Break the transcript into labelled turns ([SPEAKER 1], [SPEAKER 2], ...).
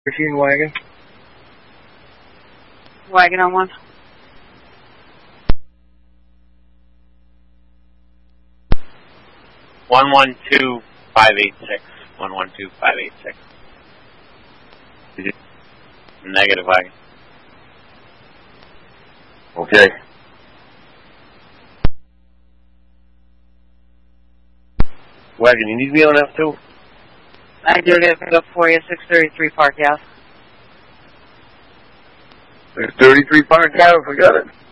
[SPEAKER 1] Machine wagon.
[SPEAKER 2] Wagon on 1.
[SPEAKER 3] One 112-586. 112-586. Negative wagon.
[SPEAKER 4] Okay. Wagon, you need me on F2?
[SPEAKER 2] I do get pick up for you, 633 Park Ave.
[SPEAKER 4] 633 Park Ave, forgot it.